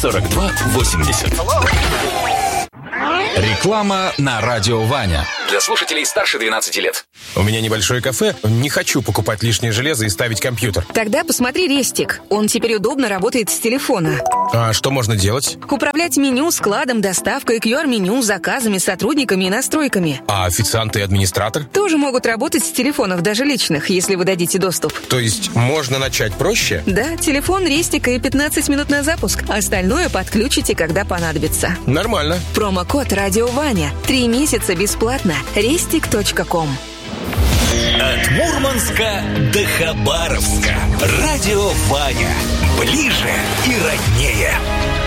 4280. Реклама на Радио Ваня. Для слушателей старше 12 лет. У меня небольшое кафе. Не хочу покупать лишнее железо и ставить компьютер. Тогда посмотри Рестик. Он теперь удобно работает с телефона. А что можно делать? Управлять меню, складом, доставкой, QR-меню, заказами, сотрудниками и настройками. А официант и администратор? Тоже могут работать с телефонов, даже личных, если вы дадите доступ. То есть можно начать проще? Да, телефон Рестика и 15 минут на запуск. Остальное подключите, когда понадобится. Нормально. Промокод «Радио Ваня». 3 месяца бесплатно. Restic.com. От Мурманска до Хабаровска. Радио Ваня. Ближе и роднее.